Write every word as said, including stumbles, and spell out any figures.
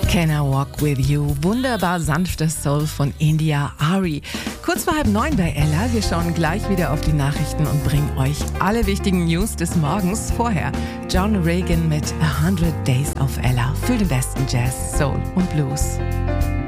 Can I Walk With You? Wunderbar sanftes Soul von India Ari. Kurz vor halb neun bei Ella. Wir schauen gleich wieder auf die Nachrichten und bringen euch alle wichtigen News des Morgens. Vorher John Regan mit A Hundred Days auf Ella für den besten Jazz, Soul und Blues.